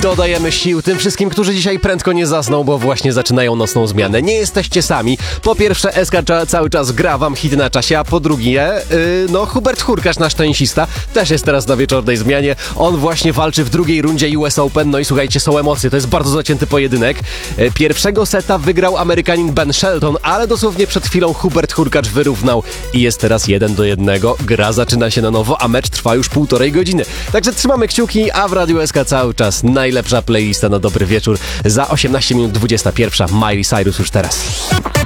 Dodajemy sił tym wszystkim, którzy dzisiaj prędko nie zasną, bo właśnie zaczynają nocną zmianę. Nie jesteście sami. Po pierwsze, SK cały czas gra wam hit na czasie, a po drugie, Hubert Hurkacz, nasz tenisista, też jest teraz na wieczornej zmianie. On właśnie walczy w drugiej rundzie US Open. No i słuchajcie, są emocje, to jest bardzo zacięty pojedynek. Pierwszego seta wygrał Amerykanin Ben Shelton, ale dosłownie przed chwilą Hubert Hurkacz wyrównał i jest teraz 1-1. Gra zaczyna się na nowo, a mecz trwa już 1,5 godziny. Także trzymamy kciuki, a w Radiu SK cały czas najlepsza playlista na dobry wieczór. Za 18 minut 21. Miley Cyrus już teraz.